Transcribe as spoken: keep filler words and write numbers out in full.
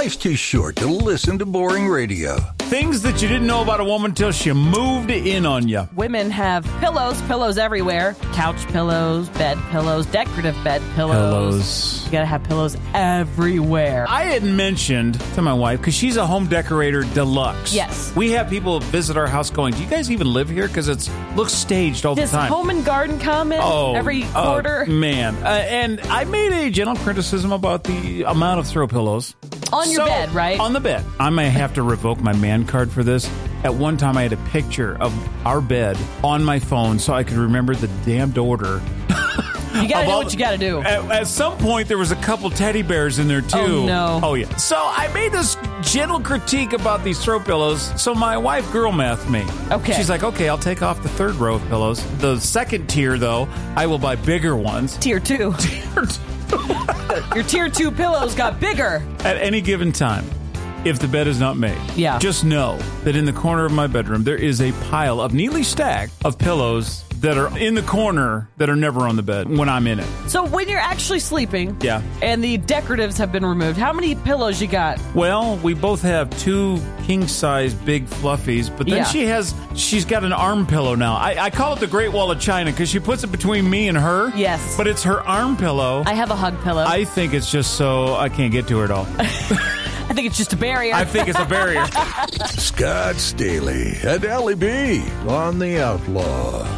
Life's too short to listen to boring radio. Things that you didn't know about a woman until she moved in on you. Women have pillows, pillows everywhere. Couch pillows, bed pillows, decorative bed pillows. Pillows. You gotta have pillows everywhere. I had mentioned to my wife, because she's a home decorator deluxe. Yes. We have people visit our house going, do you guys even live here? Because it looks staged all Does the time. home and garden come in Oh, every oh, quarter? man. Uh, and I made a gentle criticism about the amount of throw pillows. On your So, bed, right? On the bed. I may have to revoke my man card for this. At one time, I had a picture of our bed on my phone so I could remember the damned order. You gotta Of do all- what you gotta do. At, at some point, there was a couple teddy bears in there, too. Oh, no. Oh, yeah. So I made this gentle critique about these throw pillows. So my wife girl mathed me. Okay. She's like, okay, I'll take off the third row of pillows. The second tier, though, I will buy bigger ones. Tier two. Tier two. Your tier two pillows got bigger. At any given time, if the bed is not made, Yeah. just know that in the corner of my bedroom, there is a pile of neatly stacked of pillows that are in the corner that are never on the bed when I'm in it. So when you're actually sleeping, Yeah. and the decoratives have been removed, how many pillows you got? Well, we both have two king-size big fluffies, but then Yeah. she has, she's got an arm pillow now. I, I call it the Great Wall of China because she puts it between me and her. Yes. But it's her arm pillow. I have a hug pillow. I think it's just so I can't get to her at all. I think it's just a barrier. I think it's a barrier. Scott Staley and Ellie B on The Outlaw.